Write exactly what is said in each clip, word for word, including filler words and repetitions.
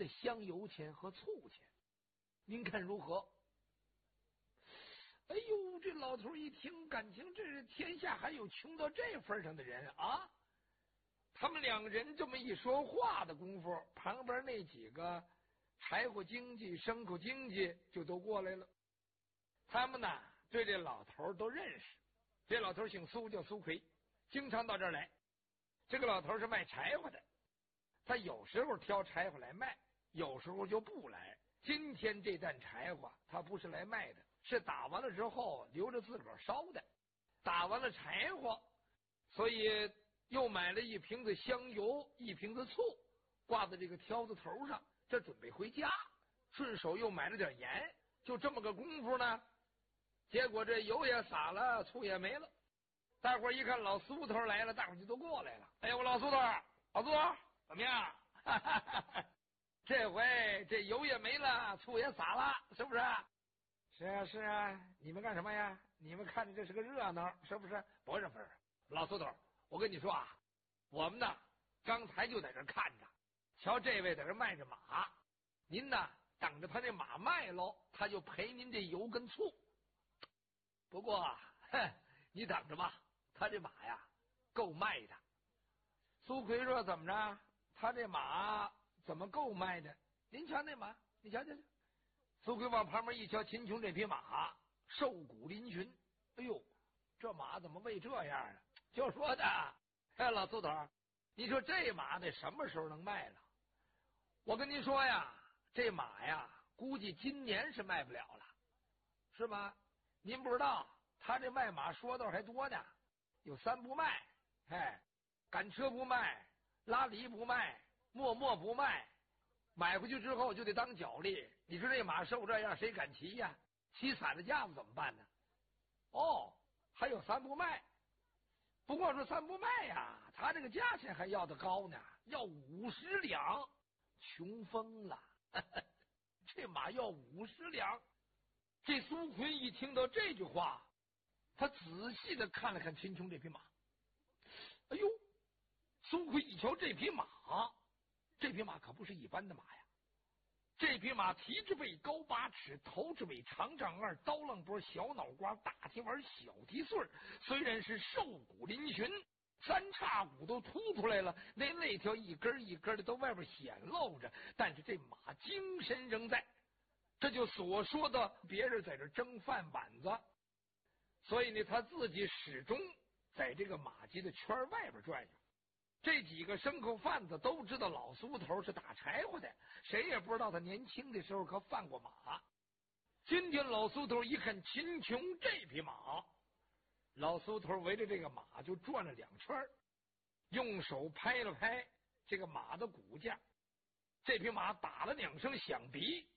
的香油钱和醋钱，您看如何？哎呦，这老头一听，感情这是天下还有穷到这份上的人啊！他们两个人这么一说话的功夫，旁边那几个柴火经济、牲口经济就都过来了。他们呢对这老头都认识，这老头姓苏，叫苏奎，经常到这儿来。这个老头是卖柴火的，他有时候挑柴火来卖，有时候就不来。今天这担柴火他不是来卖的，是打完了之后留着自个儿烧的。打完了柴火，所以又买了一瓶子香油，一瓶子醋，挂在这个挑子头上，这准备回家。顺手又买了点盐，就这么个功夫呢。结果这油也洒了，醋也没了。大伙儿一看老苏头来了，大伙儿就都过来了。哎呦，老苏头，老苏头怎么样？哈哈哈哈，这回这油也没了，醋也洒了，是不是？是啊，是啊。你们干什么呀？你们看着这是个热闹，是不是？不是，不是。老苏头，我跟你说啊，我们呢刚才就在这看着，瞧这位在这卖着马，您呢等着他这马卖喽，他就赔您这油跟醋。不过，哼，你等着吧，他这马呀够卖的。苏奎说：“怎么着？他这马怎么够卖的？您瞧那马，你瞧瞧瞧。”苏奎往旁边一瞧，秦琼这匹马瘦骨嶙峋，哎呦，这马怎么喂这样啊？就说的，哎，老苏头，你说这马得什么时候能卖了？我跟您说呀，这马呀，估计今年是卖不了了，是吗？您不知道，他这卖马说道还多呢，有三不卖，哎，赶车不卖，拉犁不卖，磨磨不卖，买回去之后就得当脚力。你说这马瘦这样，谁敢骑呀？骑散了架子怎么办呢？哦，还有三不卖。不过说三不卖呀，他这个价钱还要得高呢，要五十两，穷疯了。呵呵，这马要五十两。这苏奎一听到这句话，他仔细的看了看秦琼这匹马。哎呦，苏奎一瞧这匹马，这匹马可不是一般的马呀。这匹马蹄之背高八尺，头之尾长丈二，刀楞脖，小脑瓜，大蹄丸，小蹄穗，虽然是瘦骨嶙峋，三叉骨都凸出来了，那肋条一根一根的都外边显露着，但是这马精神仍在。这就所说的别人在这争饭碗子，所以呢他自己始终在这个马厩的圈外边转悠。这几个牲口贩子都知道老苏头是打柴火的，谁也不知道他年轻的时候可贩过马。今天老苏头一看秦琼这匹马，老苏头围着这个马就转了两圈，用手拍了拍这个马的骨架，这匹马打了两声响鼻。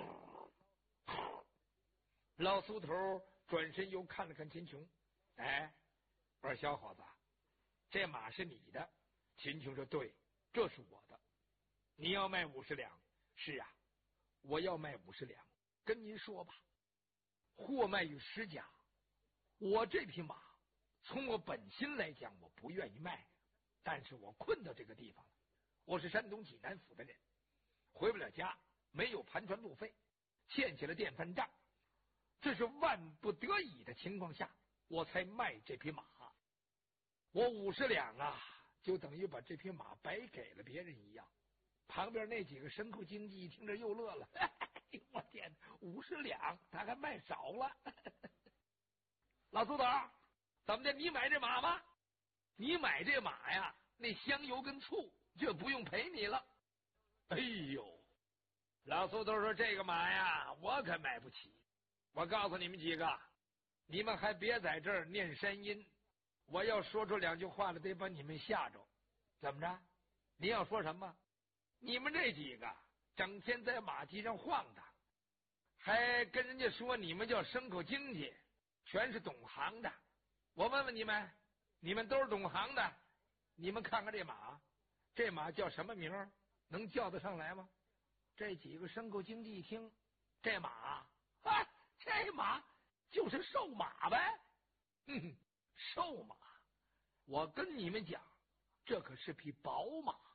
老苏头转身又看了看秦琼，哎，我说小伙子，这马是你的。秦琼说：“对，这是我的。你要卖五十两？是啊，我要卖五十两。跟您说吧，货卖于十家。我这匹马，从我本心来讲，我不愿意卖，但是我困到这个地方了。我是山东济南府的人，回不了家，没有盘船路费，欠起了电饭账，这是万不得已的情况下，我才卖这匹马。我五十两啊，就等于把这匹马白给了别人一样。”旁边那几个牲口经济一听这又乐了，哎呦我天，五十两他还卖少了。老苏头，怎么的？你买这马吗？你买这马呀，那香油跟醋就不用赔你了。哎呦，老苏头说：“这个马呀，我可买不起。我告诉你们几个，你们还别在这儿念山音，我要说出两句话来，得把你们吓着。怎么着？你要说什么？你们这几个整天在马蹄上晃荡，还跟人家说你们叫牲口经济，全是懂行的。我问问你们，你们都是懂行的，你们看看这马，这马叫什么名儿？能叫得上来吗？”这几个牲口经济一听，这马啊，这马就是瘦马呗。嗯，瘦马，我跟你们讲，这可是匹宝马。